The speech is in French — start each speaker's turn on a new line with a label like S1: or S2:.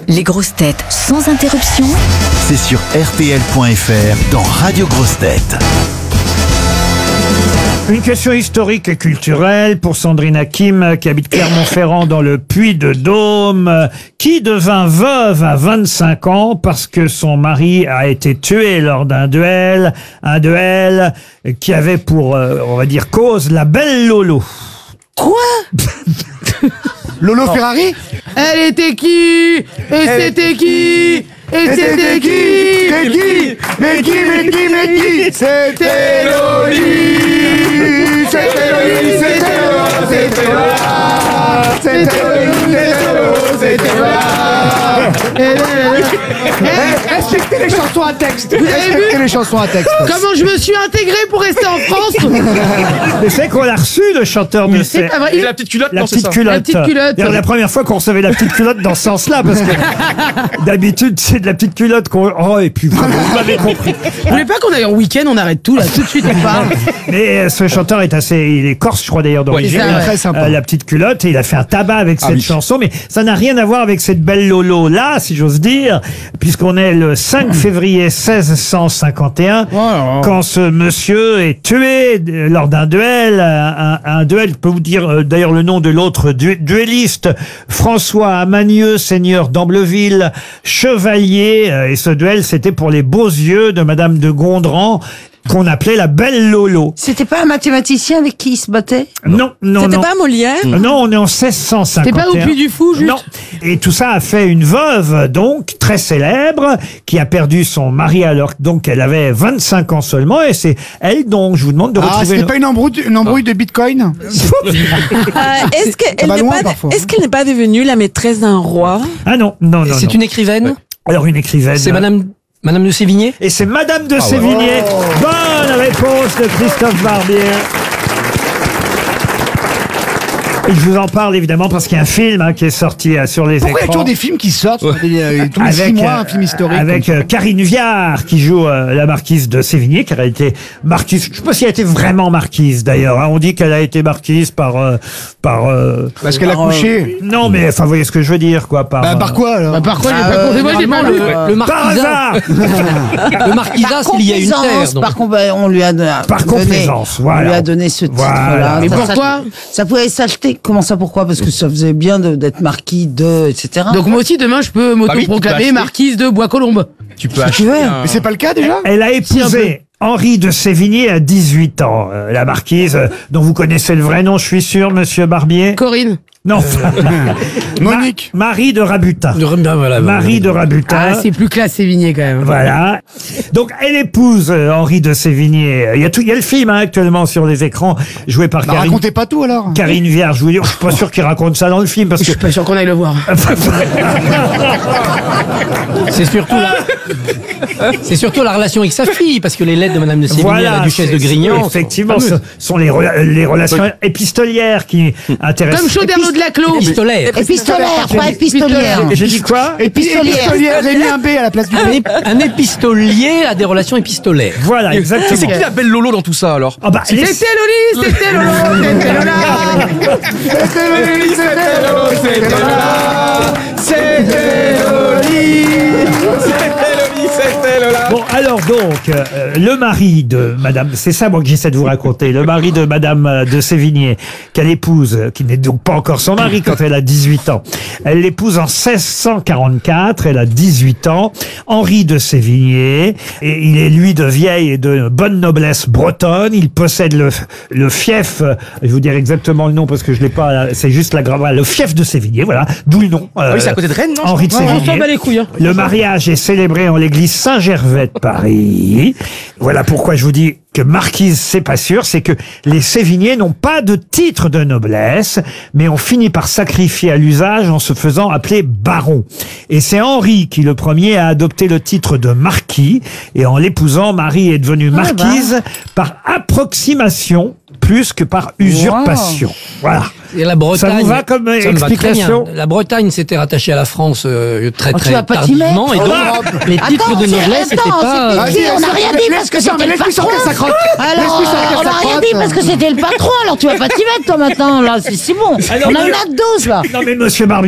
S1: Les grosses têtes sans interruption.
S2: C'est sur rtl.fr dans Radio Grosses Têtes.
S3: Une question historique et culturelle pour Sandrine Hakim qui habite Clermont-Ferrand dans le Puy-de-Dôme, qui devint veuve à 25 ans parce que son mari a été tué lors d'un duel, un duel qui avait pour, on va dire, cause la belle Lolo.
S4: Quoi?
S5: Lolo Ferrari?
S4: Elle était qui? Et c'était qui? Et c'était qui?
S5: Mais qui? C'était Loli! C'était Loli! Respectez les chansons à texte! Respectez les chansons à texte!
S4: Comment je me suis intégré pour rester en France?
S3: Mais c'est qu'on l'a reçu, le chanteur de
S4: C'est pas vrai.
S6: Et la petite culotte,
S3: La
S6: non, c'est
S3: petite
S6: ça.
S3: culotte.
S4: La petite culotte.
S3: D'ailleurs, la première fois qu'on recevait la petite culotte dans ce sens-là, parce que d'habitude, c'est de la petite culotte qu'on... Oh, et puis, vous m'avez compris.
S4: Vous voulez pas qu'on aille en week-end, on arrête tout là, tout de suite on parle.
S3: Mais ce chanteur est assez... Il est corse, je crois, d'ailleurs, d'origine.
S4: c'est ça, ouais.
S5: Très sympa.
S3: La petite culotte, et il a fait un tabac avec cette chanson, mais ça n'a rien à voir avec cette belle Lolo-là, si j'ose dire, puisqu'on est le 5 février 1651, quand ce monsieur est tué lors d'un duel, un duel, je peux vous dire d'ailleurs le nom de l'autre duelliste, François Amanieu, seigneur d'Ambleville, chevalier, et ce duel c'était pour les beaux yeux de Madame de Gondran, qu'on appelait la belle Lolo.
S7: C'était pas un mathématicien avec qui il se battait?
S3: Non.
S7: C'était pas Molière?
S3: Non, on est en 1651.
S4: T'es pas au Puy du Fou, juste?
S3: Non. Et tout ça a fait une veuve, donc, très célèbre, qui a perdu son mari alors donc elle avait 25 ans seulement, et c'est elle donc, je vous demande de
S5: Ah,
S3: retrouver...
S5: c'était pas une embrouille de Bitcoin?
S7: Est-ce qu'elle
S5: va
S7: n'est
S5: loin,
S7: pas,
S5: parfois.
S7: est-ce qu'elle n'est pas devenue la maîtresse d'un roi?
S3: Ah non.
S8: C'est une écrivaine.
S3: Alors une écrivaine.
S8: C'est Madame de Sévigné.
S3: Et c'est Madame de Sévigné. Bonne réponse de Christophe Barbier. Et je vous en parle évidemment parce qu'il y a un film qui est sorti sur les
S5: Pourquoi il y a
S3: écrans.
S5: toujours des films qui sortent tous les 6 mois, un film historique?
S3: Avec Karine Viard qui joue la marquise de Sévigné, car elle a été marquise. Je sais pas si elle a été vraiment marquise d'ailleurs. On dit qu'elle a été marquise par
S5: Parce qu'elle a couché.
S3: non, mais enfin, vous voyez ce que je veux dire, quoi.
S5: Par quoi alors?
S4: Bah, par quoi j'ai pas compris? Moi j'ai pas lu.
S8: Le
S3: Par
S8: marquisat.
S3: hasard.
S8: Le marquisat, s'il y a une terre. donc.
S7: Par contre, on lui a donné.
S3: Par complaisance, voilà.
S7: On lui a donné ce titre-là.
S3: Voilà.
S4: Mais
S7: Ça
S4: pourquoi?
S7: Ça pouvait s'acheter. Comment ça, pourquoi? Parce que ça faisait bien d'être marquis de, etc.
S4: Donc moi aussi demain je peux
S6: oui, tu peux
S4: m'autoproclamer
S6: acheter.
S4: marquise de Bois-Colombes.
S6: Tu peux acheter
S5: Mais c'est pas le cas déjà?
S3: Elle a épousé Henri de Sévigné à 18 ans. La marquise, dont vous connaissez le vrai nom, je suis sûr, monsieur Barbier.
S4: Corinne.
S3: Non.
S5: Monique.
S3: Marie de Rabutin. Marie de Rabutin.
S4: Ah c'est plus classe Sévigné quand même.
S3: Voilà. Donc, elle épouse Henri de Sévigné. Il y a le film actuellement sur les écrans, joué par Karine.
S5: Racontez pas tout alors.
S3: Karine Viard, je vous dis, je suis pas sûr qu'il raconte ça dans le film parce
S4: Je
S3: que
S4: suis pas sûr qu'on aille le voir.
S8: C'est surtout la relation avec sa fille, parce que les lettres de Madame de Sévigné,
S3: voilà,
S8: la duchesse de Grignan.
S3: effectivement, ce sont les relations épistolières qui intéressent.
S4: Comme Chauderlot de la Clos.
S8: Épistolaire.
S7: Épistolaire, pas épistolière.
S3: J'ai dit quoi?
S5: Épistolière. J'ai mis un B à la place du B.
S8: Un épistolier a des relations épistolaires.
S3: Voilà, exactement.
S6: Et c'est qui la belle Lolo dans tout ça alors?
S3: Ah bah,
S4: C'était Loli, c'était Lolo, c'était Lola.
S3: Bon, alors donc, le mari de Madame, c'est ça moi que j'essaie de vous raconter, le mari de Madame de Sévigné, qu'elle épouse, qui n'est donc pas encore son mari quand elle a 18 ans. Elle l'épouse en 1644, elle a 18 ans, Henri de Sévigné, et il est lui de vieille et de bonne noblesse bretonne, il possède le fief, je vais vous dire exactement le nom parce que je l'ai pas, c'est juste la grave, le fief de Sévigné, voilà, d'où le nom.
S6: Oui, c'est à côté de Rennes, non?
S3: Henri de
S4: On
S3: Sévigné.
S4: s'en bat les couilles. Hein.
S3: Le mariage est célébré en l'église Saint-Gervais de Paris. Voilà pourquoi je vous dis que marquise, c'est pas sûr, c'est que les Sévignés n'ont pas de titre de noblesse, mais ont fini par sacrifier à l'usage en se faisant appeler baron. Et c'est Henri qui, le premier, a adopté le titre de marquis, et en l'épousant, Marie est devenue marquise par approximation plus que par usurpation. Voilà.
S8: Et la Bretagne,
S3: ça vous va comme
S8: ça me va très
S3: explication?
S8: bien. La Bretagne s'était rattachée à la France très
S7: tu vas pas t'y
S8: tardivement, et
S7: mettre.
S8: donc les titres
S7: Attends,
S8: de noblesse n'étaient pas...
S7: on n'a rien dit parce que c'était le patron. Alors, on n'a rien dit parce que c'était le patron. Alors tu vas pas t'y mettre toi maintenant. Là, c'est bon.
S3: Alors,
S7: On a une dose là.
S3: Non mais monsieur Barbier,